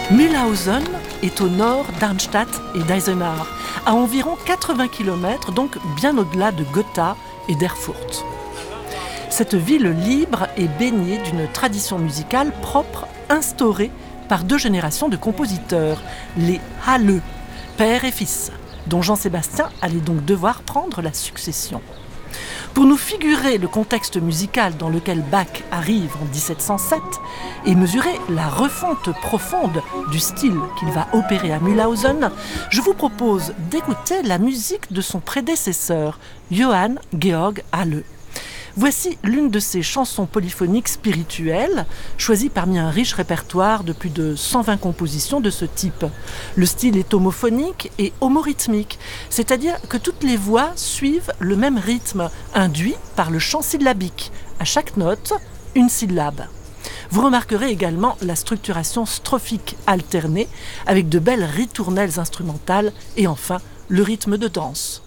Mühlhausen est au nord d'Arnstadt et d'Eisenach, à environ 80 km, donc bien au-delà de Gotha et d'Erfurt. Cette ville libre est baignée d'une tradition musicale propre, instaurée par 2 générations de compositeurs, les Halle, père et fils, dont Jean-Sébastien allait donc devoir prendre la succession. Pour nous figurer le contexte musical dans lequel Bach arrive en 1707 et mesurer la refonte profonde du style qu'il va opérer à Mühlhausen, je vous propose d'écouter la musique de son prédécesseur, Johann Georg Halle. Voici l'une de ses chansons polyphoniques spirituelles, choisies parmi un riche répertoire de plus de 120 compositions de ce type. Le style est homophonique et homorhythmique, c'est-à-dire que toutes les voix suivent le même rythme, induit par le chant syllabique. À chaque note, une syllabe. Vous remarquerez également la structuration strophique alternée, avec de belles ritournelles instrumentales et enfin le rythme de danse.